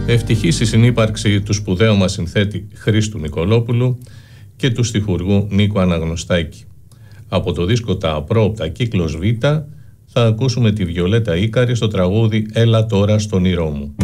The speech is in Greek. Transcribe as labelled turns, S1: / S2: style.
S1: Ευτυχής η συνύπαρξη του σπουδαίου μας συνθέτη Χρήστου Νικολόπουλου και του στιχουργού Νίκου Αναγνωστάκη. Από το δίσκο «Τα Απρόοπτα» κύκλος Β θα ακούσουμε τη Βιολέτα Ίκαρη στο τραγούδι «Έλα τώρα στον όνειρό μου».